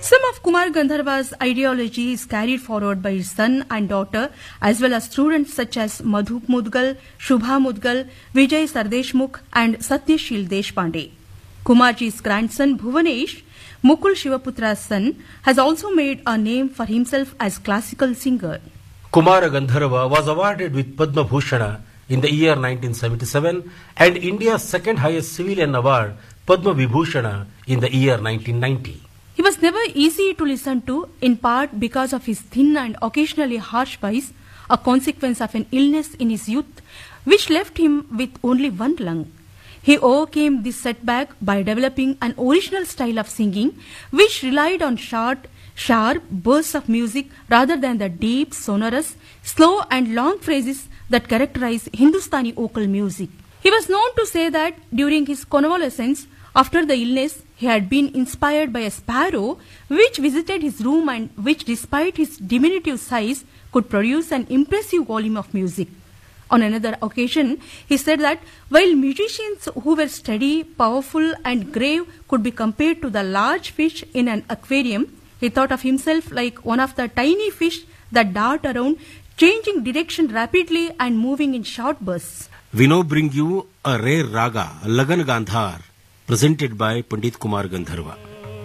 Some of Kumar Gandharva's ideology is carried forward by his son and daughter, as well as students such as Madhu Mudgal, Shubha Mudgal, Vijay Sardeshmukh, and Satyashil Deshpande. Kumarji's grandson Bhuvanesh, Mukul Shivaputra's son, has also made a name for himself as classical singer. Kumar Gandharva was awarded with Padma Bhushana in the year 1977 and India's second highest civilian award, Padma Vibhushana, in the year 1990. He was never easy to listen to, in part because of his thin and occasionally harsh voice, a consequence of an illness in his youth, which left him with only one lung. He overcame this setback by developing an original style of singing, which relied on short, sharp bursts of music rather than the deep, sonorous, slow and long phrases that characterize Hindustani vocal music. He was known to say that during his convalescence, after the illness, he had been inspired by a sparrow which visited his room and which, despite his diminutive size, could produce an impressive volume of music. On another occasion, he said that while musicians who were steady, powerful and grave could be compared to the large fish in an aquarium, he thought of himself like one of the tiny fish that dart around, changing direction rapidly and moving in short bursts. We now bring you a rare raga, Lagan Gandhar, presented by Pandit Kumar Gandharva.